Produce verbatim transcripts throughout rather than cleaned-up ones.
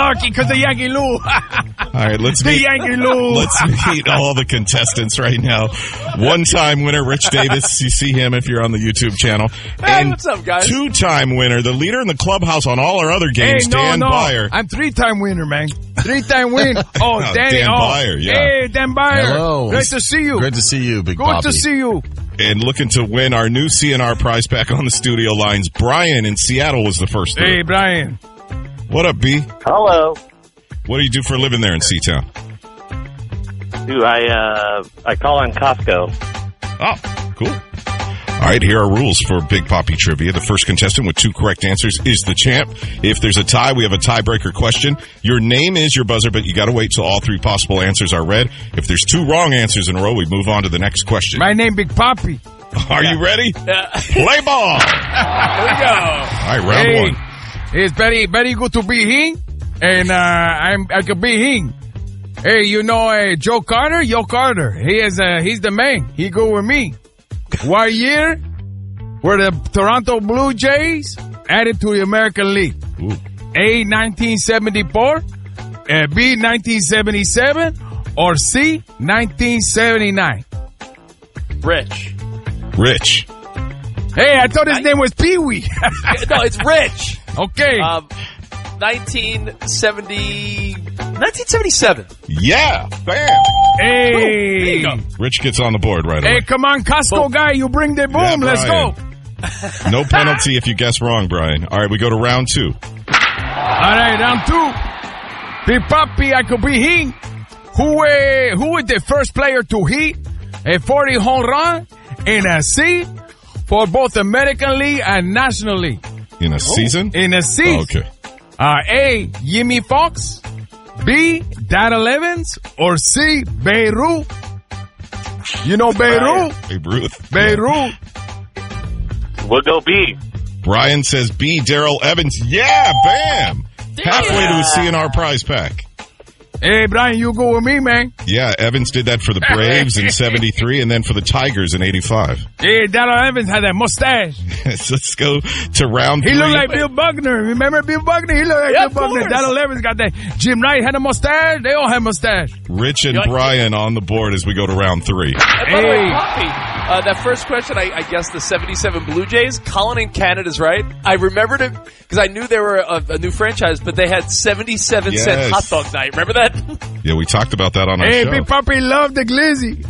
lucky because the Yankee Lou. All right, let's the meet. Yankee Lou. Let's meet all the contestants right now. One-time winner, Rich Davis. You see him if you're on the YouTube channel. Hey, and what's up, guys? Two-time winner, the leader in the clubhouse on all our other games, Hey, no, Dan no. Byer. I'm three-time winner, man. Three-time win. Oh, No, Danny. Dan oh. Byer, yeah. Hey, Dan Byer. Hello. Great to see you. Great to see you, Big Good Poppy. to see you. And looking to win our new C N R prize pack on the studio lines, Brian in Seattle was the first. Hey, through. Brian. What up, B? Hello. What do you do for a living there in C-Town? Dude, I uh I call on Costco. Oh, cool. All right, here are rules for Big Poppy Trivia. The first contestant with two correct answers is the champ. If there's a tie, we have a tiebreaker question. Your name is your buzzer, but you got to wait till all three possible answers are read. If there's two wrong answers in a row, we move on to the next question. My name Big Poppy. Are you ready? Yeah. Play ball. Here we go. All right, round Hey, one. it's very, very good to be here. And uh, I'm, I could be here. Hey, you know uh, Joe Carter? Joe Carter. He is, uh, he's the man. He go with me. One year, were the Toronto Blue Jays added to the American League. Ooh. A, nineteen seventy-four, uh, B, nineteen seventy-seven, or C, nineteen seventy-nine. Rich. Rich. Hey, I thought his name was Pee-wee. No, it's Rich. Okay. Um, nineteen seventy, nineteen seventy-seven. Yeah. Bam. hey. There you go. Rich gets on the board right Hey, away. come on, Costco Boom. guy, you bring the boom. Yeah, Let's Brian. go. No penalty if you guess wrong, Brian. All right, we go to round two. All right, round two. Big Papi, I could be he. Who, uh, who is the first player to hit a forty home run in a C for both American League and National League? In a season? In a season. Oh, okay. Uh, A, Jimmy Fox. B, Darrell Evans. Or C, Beirut. You know Beirut? Babe Ruth. Beirut. We'll go B. Brian says B, Darrell Evans. Yeah, bam. Halfway to a C N R prize pack. Hey, Brian, you go with me, man. Yeah, Evans did that for the Braves in seventy-three and then for the Tigers in eighty-five. Hey, Darrell Evans had that mustache. So let's go to round He three. looked like Bill Buckner. Remember Bill Buckner? He looked like Yeah, Bill of Buckner. course. Darrell Evans got that. Jim Knight had a mustache. They all had mustache. Rich and Yeah. Brian on the board as we go to round three. And by the way, Hey. Poppy, uh, that first question, I, I guess the seventy-seven Blue Jays, Colin in Canada's right. I remembered it because I knew they were a, a new franchise, but they had seventy-seven Yes. cent hot dog night. Remember that? Yeah, we talked about that on our Hey, show. Big Papi love the glizzy.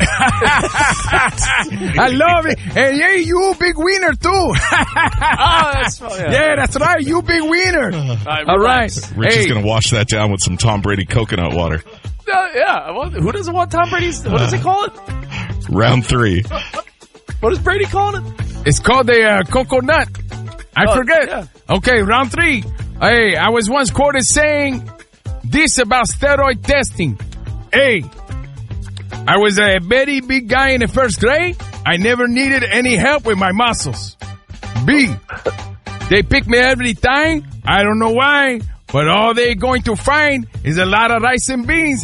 I love it. And hey, you big winner too. Oh, that's fun. Yeah. Yeah, that's right. You big winner. All right. All right. relax. Rich hey, is going to wash that down with some Tom Brady coconut water. Uh, yeah. Well, who doesn't want Tom Brady's? What does he call it? Round three. What is Brady calling it? it's called the uh, coconut. I Oh, forget. yeah. Okay, round three. Hey, I was once quoted saying this about steroid testing. A, I was a very big guy in the first grade. I never needed any help with my muscles. B, they pick me every time. I don't know why, but all they're going to find is a lot of rice and beans.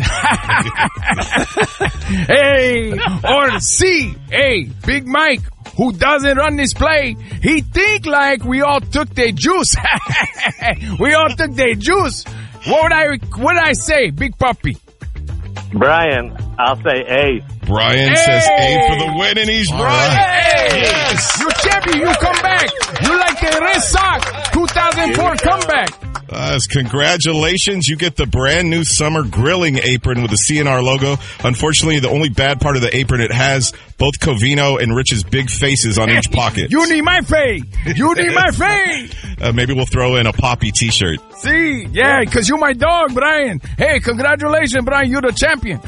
Hey, or C, hey, Big Mike, who doesn't run this play, he think like we all took their juice. We all took their juice. What would I, what would I say, Big Puppy? Brian, I'll say A. Brian Hey! says A for the win, and he's right. Hey! Yes. You champion, you come back. You like the Red Sox two thousand four comeback. Uh, congratulations. You get the brand new summer grilling apron with the C N R logo. Unfortunately, the only bad part of the apron, it has both Covino and Rich's big faces on each pocket. You need my face. You need my face. Uh, maybe we'll throw in a Poppy t-shirt. See, yeah, because you my dog, Brian. Hey, congratulations, Brian. You're the champion.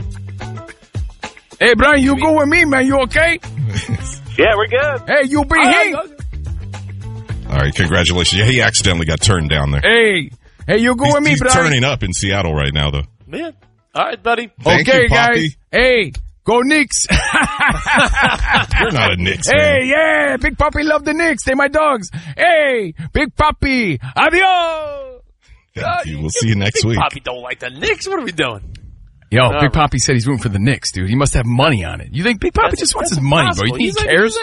Hey, Brian, you go with me, man. You okay? Yeah, we're good. Hey, you be All here. right, All right, congratulations. Yeah, he accidentally got turned down there. Hey, hey, you go He's, with me, he's Brian. turning up in Seattle right now, though. man. All right, buddy. Thank okay, you, Poppy. guys. Hey, go Knicks. You're not a Knicks fan. Hey, yeah, Big Papi love the Knicks. They my dogs. Hey, Big Papi, adios. Thank you. We'll see you next Big week. Poppy don't like the Knicks. What are we doing? Yo, No, Big man. Papi said he's rooting for the Knicks, dude. He must have money on it. You think Big Papi That's- just wants that's his money, bro? impossible. You think he He's like- cares? he's like-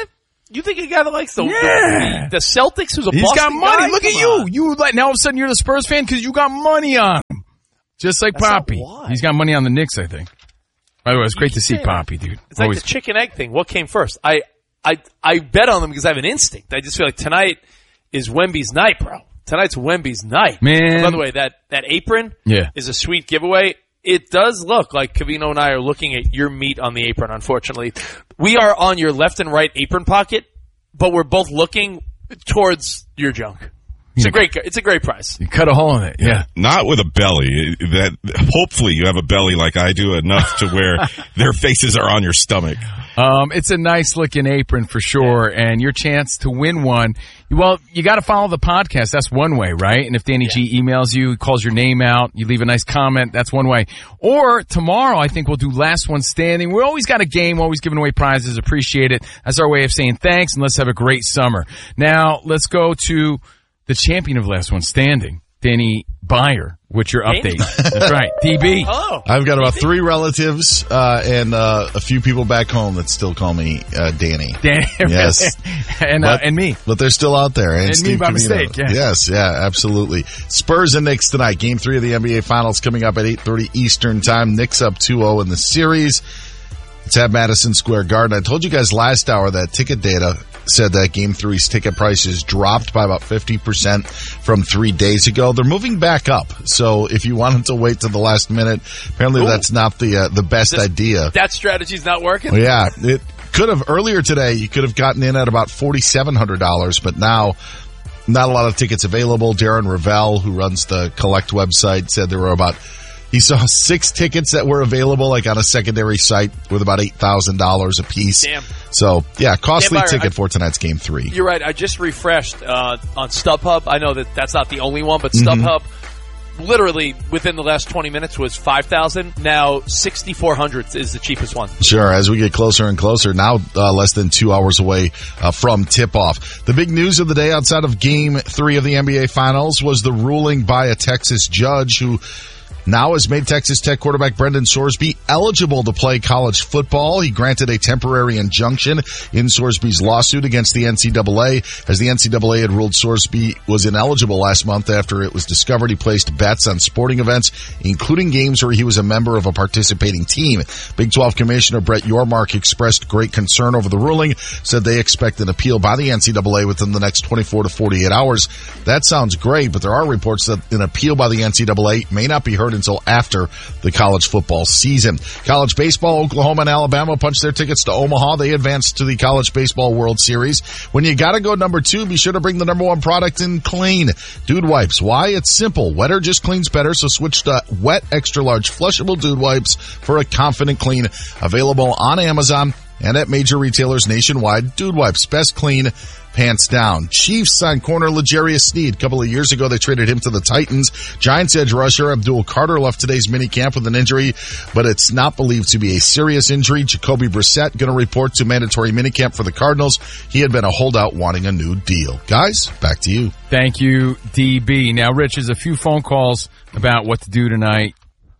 You think a guy that likes the, Yeah. the, the Celtics who's a He's Boston got money. guy? Look at Come you. on. You like now all of a sudden you're the Spurs fan because you got money on him. Just like That's not Poppy. why. He's got money on the Knicks, I think. By the way, it's great You to see say that. Poppy, dude. It's like Always. the chicken egg thing. What came first? I, I, I bet on them because I have an instinct. I just feel like tonight is Wemby's night, bro. Tonight's Wemby's night. Man. By the way, that, that apron Yeah. is a sweet giveaway. It does look like Covino and I are looking at your meat on the apron, unfortunately. We are on your left and right apron pocket, but we're both looking towards your junk. It's a great, it's a great price. You cut a hole in it, yeah. Not with a belly. That hopefully you have a belly like I do enough to where their faces are on your stomach. Um, it's a nice looking apron for sure, and your chance to win one. Well, you got to follow the podcast. That's one way, right? And if Danny G emails you, calls your name out, you leave a nice comment. That's one way. Or tomorrow, I think we'll do last one standing. We always got a game, always giving away prizes. Appreciate it. That's our way of saying thanks, and let's have a great summer. Now, let's go to the champion of last one standing, Danny Beyer. What's your update? That's right, D B. Oh, I've got about three relatives uh, and uh, a few people back home that still call me uh, Danny. Danny, Yes. and uh, But- and me. But they're still out there. And, And me Steve by Covino. mistake, yeah. Yes, yeah, absolutely. Spurs and Knicks tonight. Game three of the N B A Finals coming up at eight thirty Eastern Time. Knicks up two oh in the series. It's at Madison Square Garden. I told you guys last hour that ticket data said that Game three's ticket prices dropped by about fifty percent from three days ago. They're moving back up. So if you wanted to wait to the last minute, apparently Ooh. that's not the uh, the best This- idea. that strategy's not working. Well, yeah, it could have earlier today. You could have gotten in at about forty-seven hundred dollars, but now not a lot of tickets available. Darren Ravel, who runs the Collect website, said there were about he saw six tickets that were available, like on a secondary site, with about eight thousand dollars a piece. Damn. So yeah, costly Damn, Byron, ticket I- for tonight's game three. You're right. I just refreshed uh, on StubHub. I know that that's not the only one, but Mm-hmm. StubHub, literally within the last twenty minutes, was five thousand. Now sixty-four hundred is the cheapest one. Sure, as we get closer and closer, now uh, less than two hours away uh, from tip-off. The big news of the day outside of Game three of the N B A Finals was the ruling by a Texas judge who now has made Texas Tech quarterback Brendan Sorsby eligible to play college football. He granted a temporary injunction in Sorsby's lawsuit against the N C double A, as the N C double A had ruled Sorsby was ineligible last month after it was discovered he placed bets on sporting events, including games where he was a member of a participating team. Big twelve Commissioner Brett Yormark expressed great concern over the ruling, said they expect an appeal by the N C double A within the next twenty-four to forty-eight hours. That sounds great, but there are reports that an appeal by the N C double A may not be heard until after the college football season. College baseball, Oklahoma and Alabama punched their tickets to Omaha. They advanced to the College Baseball World Series. When you gotta go number two, be sure to bring the number one product in clean. Dude Wipes. Why? It's simple. Wetter just cleans better, so switch to wet extra large flushable Dude Wipes for a confident clean. Available on Amazon and at major retailers nationwide. Dude Wipes. Best clean, pants down. Chiefs signed corner L'Jarius Sneed. A couple of years ago, they traded him to the Titans. Giants edge rusher Abdul Carter left today's minicamp with an injury, but it's not believed to be a serious injury. Jacoby Brissett going to report to mandatory minicamp for the Cardinals. He had been a holdout wanting a new deal. Guys, back to you. Thank you, D B. Now, Rich, there's a few phone calls about what to do tonight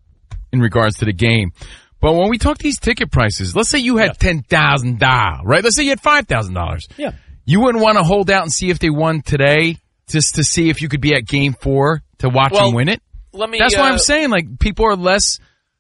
in regards to the game. But when we talk these ticket prices, let's say you had ten thousand dollars, right? Let's say you had five thousand dollars. Yeah. You wouldn't want to hold out and see if they won today just to see if you could be at game four to watch Well, them win it? Let me. That's why uh, I'm saying, like, people are less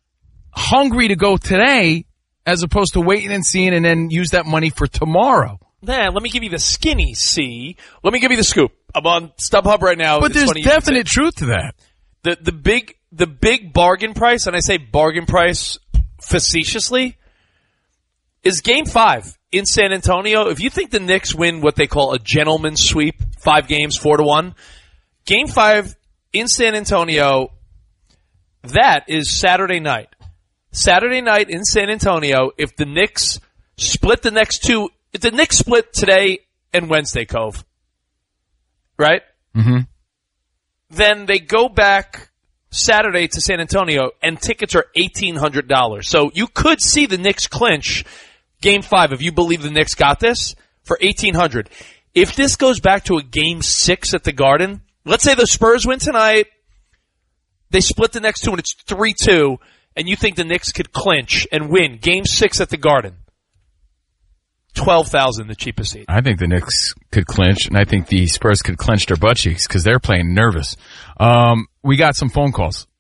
hungry to go today as opposed to waiting and seeing and then use that money for tomorrow. Man, let me give you the skinny C. Let me give you the scoop. I'm on StubHub right now. But It's there's funny you should definite truth to that. the the big the big bargain price, and I say bargain price facetiously, is Game Five in San Antonio. If you think the Knicks win what they call a gentleman's sweep, five games, four to one, Game Five in San Antonio, that is Saturday night. Saturday night in San Antonio. If the Knicks split the next two, if the Knicks split today and Wednesday, Cove, right? Mm-hmm. Then they go back Saturday to San Antonio, and tickets are eighteen hundred dollars. So you could see the Knicks clinch Game five, if you believe the Knicks got this, for eighteen hundred dollars. If this goes back to a Game six at the Garden, let's say the Spurs win tonight, they split the next two, and it's three two, and you think the Knicks could clinch and win Game six at the Garden. twelve thousand, the cheapest seat. I think the Knicks could clinch, and I think the Spurs could clinch their butt cheeks because they're playing nervous. Um, we got some phone calls.